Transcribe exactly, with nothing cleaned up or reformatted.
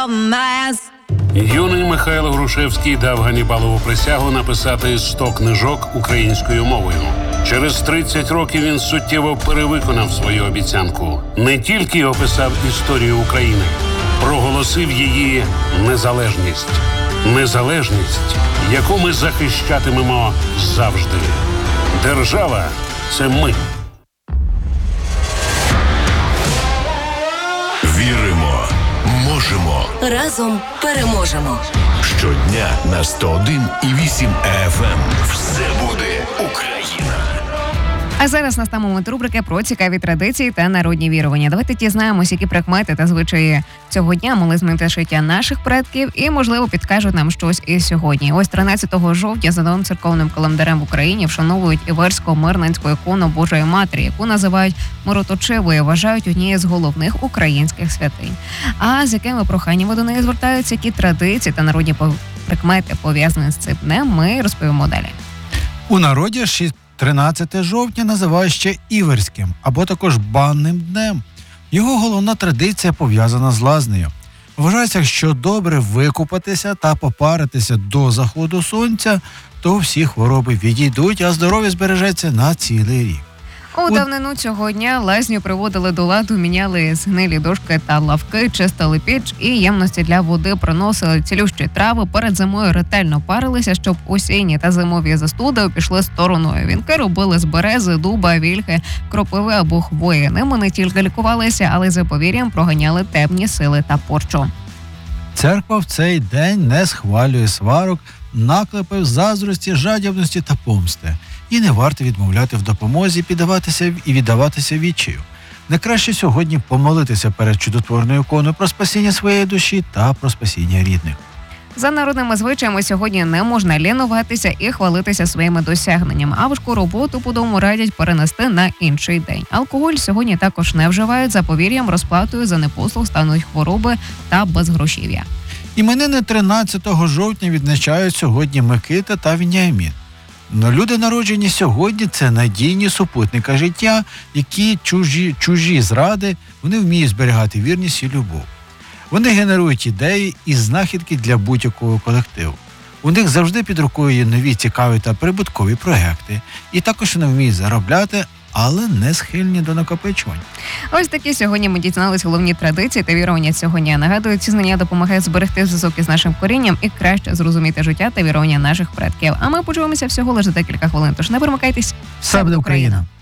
mess. Юний Михайло Грушевський дав Ганнібалову присягу написати сто книжок українською мовою. Через тридцять років він суттєво перевиконав свою обіцянку. Не тільки описав історію України, проголосив її незалежність. Незалежність, яку ми захищатимемо завжди. Держава – це ми. Віримо, можемо. Разом переможемо. Щодня на сто один і вісім еф ем. Все буде Україна. А зараз настав момент рубрики про цікаві традиції та народні вірування. Давайте дізнаємось, які прикмети та звичаї цього дня могли змінити життя наших предків і, можливо, підкажуть нам щось і сьогодні. Ось тринадцятого жовтня за новим церковним календарем в Україні вшановують іверсько-мирненську ікону Божої Матері, яку називають Мироточивою, вважають однією з головних українських святинь. А з якими проханнями до неї звертаються, які традиції та народні прикмети пов'язані з цим днем, ми розповімо далі. У народі тринадцяте жовтня називають ще Іверським, або також банним днем. Його головна традиція пов'язана з лазнею. Вважається, що добре викупатися та попаритися до заходу сонця, то всі хвороби відійдуть, а здоров'я збережеться на цілий рік. У давнину цього дня лазню приводили до ладу, міняли згнилі дошки та лавки, чистили піч і ємності для води, приносили цілющі трави, перед зимою ретельно парилися, щоб осінні та зимові застуди пішли стороною. Вінки робили з берези, дуба, вільхи, кропиви або хвої. Ними не тільки лікувалися, але й за повір'ям проганяли темні сили та порчу. Церква в цей день не схвалює сварок, наклепів, заздрості, жадібності та помсти. І не варто відмовляти в допомозі, піддаватися і віддаватися відчаю. Найкраще сьогодні помолитися перед чудотворною іконою про спасіння своєї душі та про спасіння рідних. За народними звичаями сьогодні не можна лінуватися і хвалитися своїми досягненнями, а важку роботу по дому радять перенести на інший день. Алкоголь сьогодні також не вживають, за повір'ям розплатою за непослух стануть хвороби та безгрошів'я. Іменини тринадцятого жовтня відзначають сьогодні Микита та Веніамін. Но люди, народжені сьогодні, це надійні супутника життя, які чужі, чужі зради, вони вміють зберігати вірність і любов. Вони генерують ідеї і знахідки для будь-якого колективу. У них завжди під рукою є нові цікаві та прибуткові проекти. І також вони вміють заробляти, але не схильні до накопичувань. Ось такі сьогодні ми дізнались головні традиції та вірування цього дня. Нагадую, ці знання допомагають зберегти зв'язок із нашим корінням і краще зрозуміти життя та вірування наших предків. А ми почуємося всього лише за декілька хвилин. Тож не перемикайтесь. Все буде Україна!